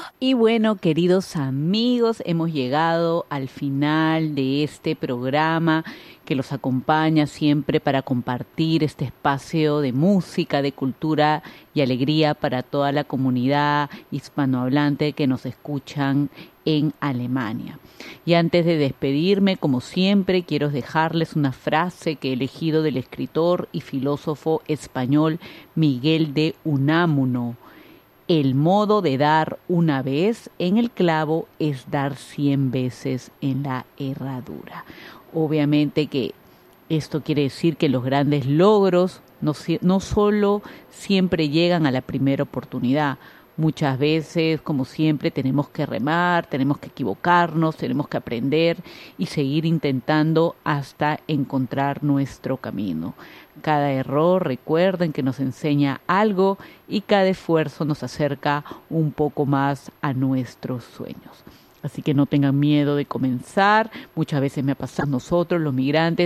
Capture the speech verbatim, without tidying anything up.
Y bueno, queridos amigos, hemos llegado al final de este programa que los acompaña siempre para compartir este espacio de música, de cultura y alegría para toda la comunidad hispanohablante que nos escuchan en Alemania. Y antes de despedirme, como siempre, quiero dejarles una frase que he elegido del escritor y filósofo español Miguel de Unamuno. El modo de dar una vez en el clavo es dar cien veces en la herradura. Obviamente que esto quiere decir que los grandes logros no, no solo siempre llegan a la primera oportunidad. Muchas veces, como siempre, tenemos que remar, tenemos que equivocarnos, tenemos que aprender y seguir intentando hasta encontrar nuestro camino. Cada error, recuerden que nos enseña algo y cada esfuerzo nos acerca un poco más a nuestros sueños. Así que no tengan miedo de comenzar. Muchas veces me ha pasado a nosotros, los migrantes,